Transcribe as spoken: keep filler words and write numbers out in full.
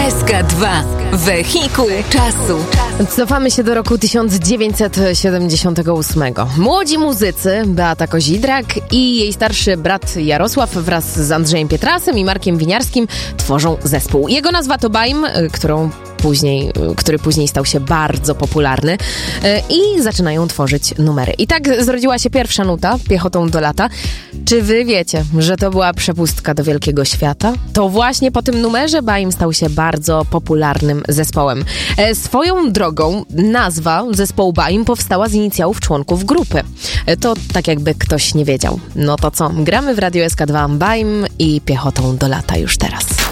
S K dwa. Wehikuł czasu. Cofamy się do roku tysiąc dziewięćset siedemdziesiątego ósmego. Młodzi muzycy Beata Kozidrak i jej starszy brat Jarosław wraz z Andrzejem Pietrasem i Markiem Winiarskim tworzą zespół. Jego nazwa to Baim, którą później, który później stał się bardzo popularny i zaczynają tworzyć numery. I tak zrodziła się pierwsza nuta, Piechotą do lata. Czy wy wiecie, że to była przepustka do wielkiego świata? To właśnie po tym numerze Baim stał się bardzo popularnym zespołem. E, swoją drogą nazwa zespołu Baim powstała z inicjałów członków grupy. E, to tak jakby ktoś nie wiedział. No to co? Gramy w Radio S K dwa Baim i Piechotą do lata już teraz.